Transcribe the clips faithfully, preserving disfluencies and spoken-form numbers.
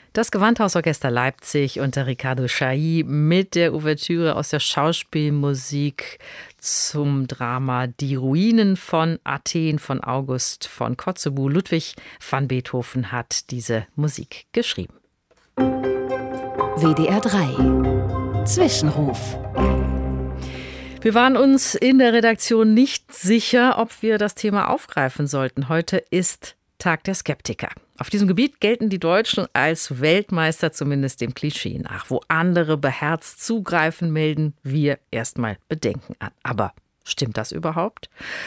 Das Gewandhausorchester Leipzig unter Ricardo Chailly mit der Ouvertüre aus der Schauspielmusik zum Drama Die Ruinen von Athen von August von Kotzebue. Ludwig van Beethoven hat diese Musik geschrieben. W D R drei Zwischenruf. Wir waren uns in der Redaktion nicht sicher, ob wir das Thema aufgreifen sollten. Heute ist Tag der Skeptiker. Auf diesem Gebiet gelten die Deutschen als Weltmeister, zumindest dem Klischee nach. Wo andere beherzt zugreifen, melden wir erstmal Bedenken an. Aber stimmt das überhaupt?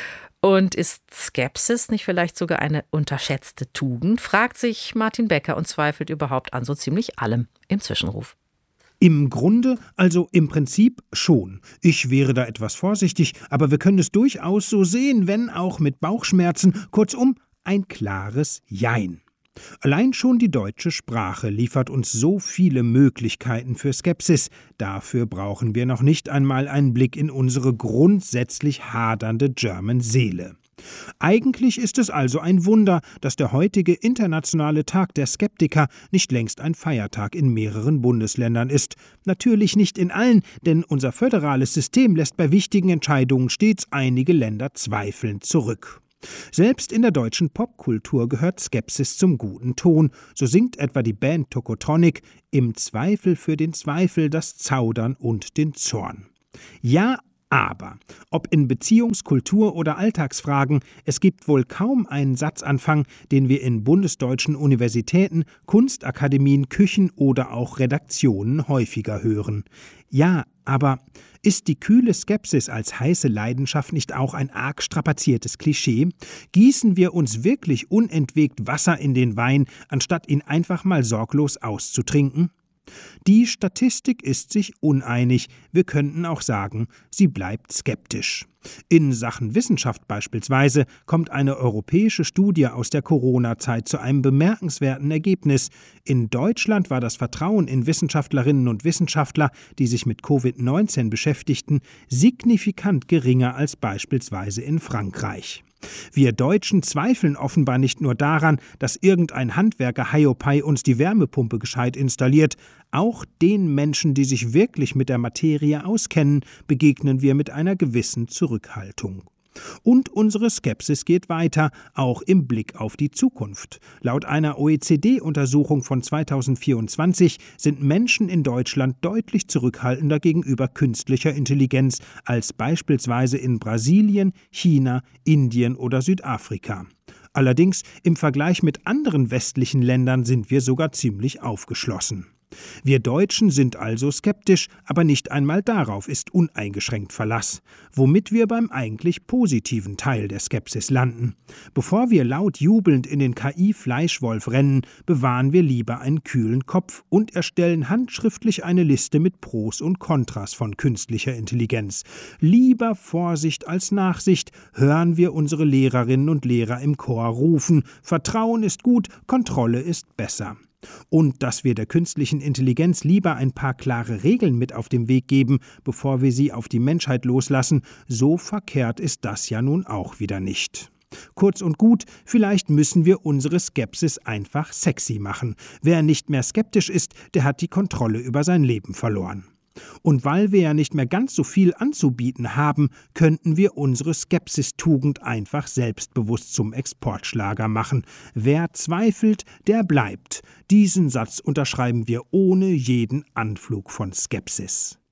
Und ist Skepsis nicht vielleicht sogar eine unterschätzte Tugend? Fragt sich Martin Becker und zweifelt überhaupt an so ziemlich allem im Zwischenruf. Im Grunde, also im Prinzip schon. Ich wäre da etwas vorsichtig, aber wir können es durchaus so sehen, wenn auch mit Bauchschmerzen. Kurzum, ein klares Jein. Allein schon die deutsche Sprache liefert uns so viele Möglichkeiten für Skepsis. Dafür brauchen wir noch nicht einmal einen Blick in unsere grundsätzlich hadernde German-Seele. Eigentlich ist es also ein Wunder, dass der heutige internationale Tag der Skeptiker nicht längst ein Feiertag in mehreren Bundesländern ist. Natürlich nicht in allen, denn unser föderales System lässt bei wichtigen Entscheidungen stets einige Länder zweifelnd zurück. Selbst in der deutschen Popkultur gehört Skepsis zum guten Ton. So singt etwa die Band Tokotronic im Zweifel für den Zweifel das Zaudern und den Zorn. Ja, aber, ob in Beziehungs-, Kultur- oder Alltagsfragen, es gibt wohl kaum einen Satzanfang, den wir in bundesdeutschen Universitäten, Kunstakademien, Küchen oder auch Redaktionen häufiger hören. Ja, aber ist die kühle Skepsis als heiße Leidenschaft nicht auch ein arg strapaziertes Klischee? Gießen wir uns wirklich unentwegt Wasser in den Wein, anstatt ihn einfach mal sorglos auszutrinken? Die Statistik ist sich uneinig, wir könnten auch sagen, sie bleibt skeptisch. In Sachen Wissenschaft beispielsweise kommt eine europäische Studie aus der Corona-Zeit zu einem bemerkenswerten Ergebnis. In Deutschland war das Vertrauen in Wissenschaftlerinnen und Wissenschaftler, die sich mit Covid neunzehn beschäftigten, signifikant geringer als beispielsweise in Frankreich. Wir Deutschen zweifeln offenbar nicht nur daran, dass irgendein Handwerker Hiopai uns die Wärmepumpe gescheit installiert. Auch den Menschen, die sich wirklich mit der Materie auskennen, begegnen wir mit einer gewissen Zurückhaltung. Und unsere Skepsis geht weiter, auch im Blick auf die Zukunft. Laut einer O E C D-Untersuchung von zweitausendvierundzwanzig sind Menschen in Deutschland deutlich zurückhaltender gegenüber künstlicher Intelligenz als beispielsweise in Brasilien, China, Indien oder Südafrika. Allerdings im Vergleich mit anderen westlichen Ländern sind wir sogar ziemlich aufgeschlossen. Wir Deutschen sind also skeptisch, aber nicht einmal darauf ist uneingeschränkt Verlass, womit wir beim eigentlich positiven Teil der Skepsis landen. Bevor wir laut jubelnd in den K I-Fleischwolf rennen, bewahren wir lieber einen kühlen Kopf und erstellen handschriftlich eine Liste mit Pros und Kontras von künstlicher Intelligenz. Lieber Vorsicht als Nachsicht, hören wir unsere Lehrerinnen und Lehrer im Chor rufen: Vertrauen ist gut, Kontrolle ist besser. Und dass wir der künstlichen Intelligenz lieber ein paar klare Regeln mit auf den Weg geben, bevor wir sie auf die Menschheit loslassen, so verkehrt ist das ja nun auch wieder nicht. Kurz und gut, vielleicht müssen wir unsere Skepsis einfach sexy machen. Wer nicht mehr skeptisch ist, der hat die Kontrolle über sein Leben verloren. Und weil wir ja nicht mehr ganz so viel anzubieten haben, könnten wir unsere Skepsis-Tugend einfach selbstbewusst zum Exportschlager machen. Wer zweifelt, der bleibt. Diesen Satz unterschreiben wir ohne jeden Anflug von Skepsis.